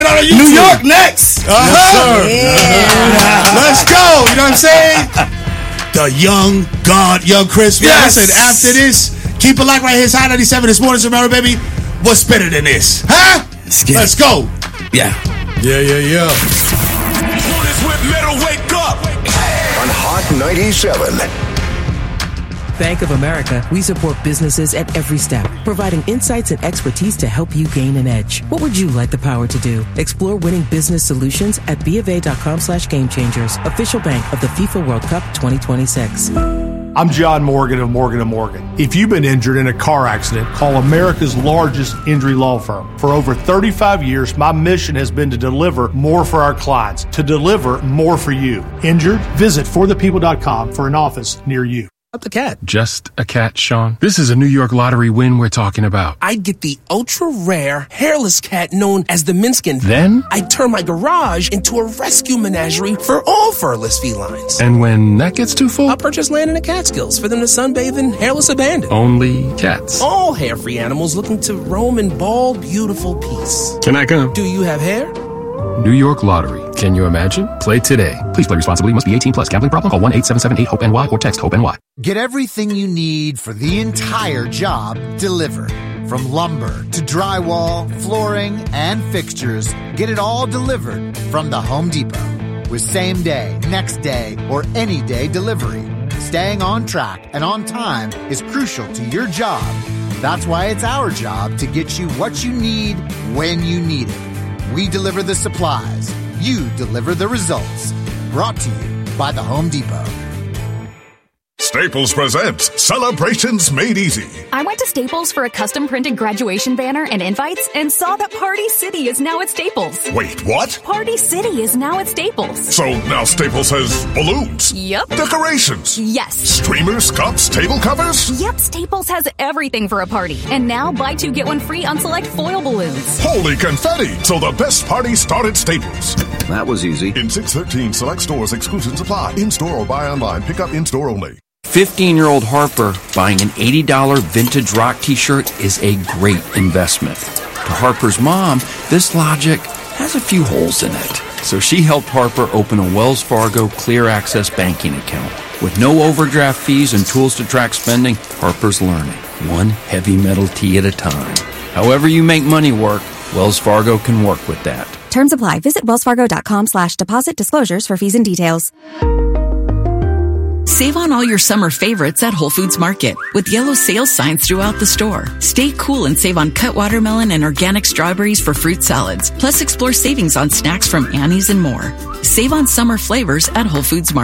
New York next. Yes, sir. Yeah. Let's go. You know what I'm saying? The young God, young Chris. Yes. Listen, after this, keep it locked right here. It's Hot 97 this morning. Remember, baby, what's better than this? Huh? Let's go. Yeah. Yeah. Mornings with Metal, wake up. On Hot 97. Bank of America, we support businesses at every step, providing insights and expertise to help you gain an edge. What would you like the power to do? Explore winning business solutions at BofA.com/gamechangers, official bank of the FIFA World Cup 2026. I'm John Morgan of Morgan & Morgan. If you've been injured in a car accident, call America's largest injury law firm. For over 35 years, my mission has been to deliver more for our clients, to deliver more for you. Injured? Visit forthepeople.com for an office near you. The cat. Just a cat, Sean? This is a New York lottery win we're talking about. I'd get the ultra-rare, hairless cat known as the Minskin. Then? I'd turn my garage into a rescue menagerie for all furless felines. And when that gets too full? I'll purchase land in the Catskills for them to sunbathe in hairless abandon. Only cats. All hair-free animals looking to roam in bald, beautiful peace. Can I come? Do you have hair? New York Lottery. Can you imagine? Play today. Please play responsibly. Must be 18 plus. Gambling problem? Call 1-877-8-HOPE-NY or text HOPE-NY. Get everything you need for the entire job delivered. From lumber to drywall, flooring, and fixtures, get it all delivered from the Home Depot. With same day, next day, or any day delivery. Staying on track and on time is crucial to your job. That's why it's our job to get you what you need when you need it. We deliver the supplies. You deliver the results. Brought to you by the Home Depot. Staples presents Celebrations Made Easy. I went to Staples for a custom printed graduation banner and invites and saw that Party City is now at Staples. Wait, what? Party City is now at Staples. So now Staples has balloons. Yep. Decorations. Yes. Streamers, cups, table covers. Yep, Staples has everything for a party. And now buy two, get one free on select foil balloons. Holy confetti! So the best party started Staples. That was easy. In 613 select stores, exclusions apply. In-store or buy online. Pick up in-store only. 15-year-old Harper buying an $80 vintage rock t-shirt is a great investment. To Harper's mom, this logic has a few holes in it. So she helped Harper open a Wells Fargo Clear Access banking account. With no overdraft fees and tools to track spending, Harper's learning, one heavy metal tee at a time. However you make money work, Wells Fargo can work with that. Terms apply. Visit wellsfargo.com/deposit disclosures for fees and details. Save on all your summer favorites at Whole Foods Market with yellow sales signs throughout the store. Stay cool and save on cut watermelon and organic strawberries for fruit salads. Plus, explore savings on snacks from Annie's and more. Save on summer flavors at Whole Foods Market.